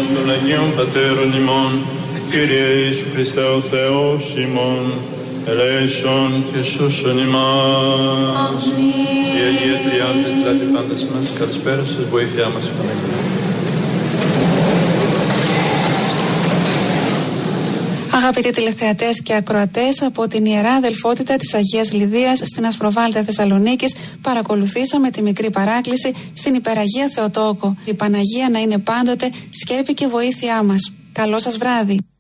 των Αγίων Πατέρων ημών, Κύριε Ιησού Χριστέ ο Θεός ημών, ελέησον και σώσον ημάς. Η Αγία Τριάδα δηλαδή πάντας μας, καλησπέρα σας, βοήθειά μας επανέλθει. Αγαπητοί τηλεθεατές και ακροατές, από την Ιερά Αδελφότητα της Αγίας Λιδίας στην Ασπροβάλτα Θεσσαλονίκης παρακολουθήσαμε τη μικρή παράκληση στην Υπεραγία Θεοτόκο. Η Παναγία να είναι πάντοτε σκέπη και βοήθειά μας. Καλό σας βράδυ.